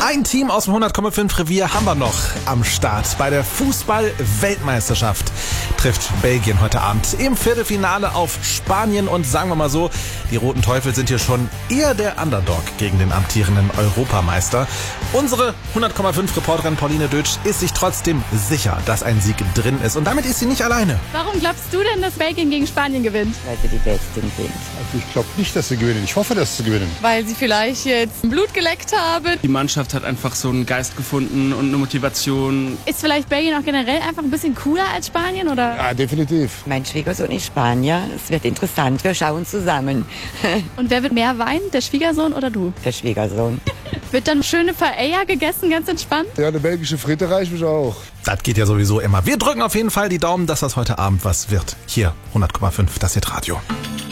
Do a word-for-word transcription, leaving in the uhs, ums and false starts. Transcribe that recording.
Ein Team aus dem hundert Komma fünf Revier haben wir noch am Start. Bei der Fußball-Weltmeisterschaft trifft Belgien heute Abend im Viertelfinale auf Spanien. Und sagen wir mal so, die Roten Teufel sind hier schon eher der Underdog gegen den amtierenden Europameister. Unsere hundert Komma fünf Reporterin Pauline Dötsch ist sich trotzdem sicher, dass ein Sieg drin ist. Und damit ist sie nicht alleine. Warum glaubst du denn, dass Belgien gegen Spanien gewinnt? Weil sie die Besten sind. Also ich glaube nicht, dass sie gewinnen. Ich hoffe, dass sie gewinnen. Weil sie vielleicht jetzt Blut geleckt haben. Die Mannschaft hat einfach so einen Geist gefunden und eine Motivation. Ist vielleicht Belgien auch generell einfach ein bisschen cooler als Spanien, oder? Ja, definitiv. Mein Schwiegersohn ist Spanier. Es wird interessant. Wir schauen zusammen. Und wer wird mehr weinen, der Schwiegersohn oder du? Der Schwiegersohn. Wird dann schöne Paella gegessen, ganz entspannt? Ja, eine belgische Fritte reicht mich auch. Das geht ja sowieso immer. Wir drücken auf jeden Fall die Daumen, dass das heute Abend was wird. Hier, hundert Komma fünf, das Hit Radio.